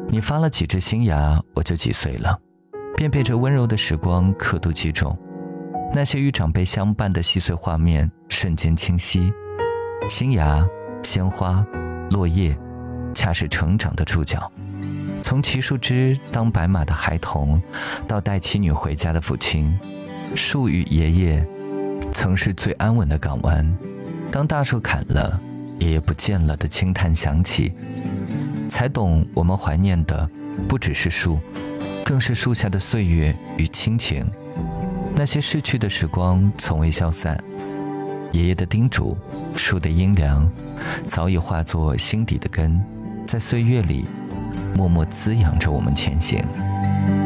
你发了几只新芽，我就几岁了，便被这温柔的时光刻度击中。那些与长辈相伴的细碎画面瞬间清晰，新芽、鲜花、落叶，恰是成长的注脚。从骑树枝当白马的孩童，到带妻女回家的父亲，树与爷爷曾是最安稳的港湾。当大树砍了，爷爷不见了的轻叹响起，才懂我们怀念的不只是树，更是树下的岁月与亲情。那些逝去的时光从未消散，爷爷的叮嘱，树的阴凉，早已化作心底的根，在岁月里默默滋养着我们前行。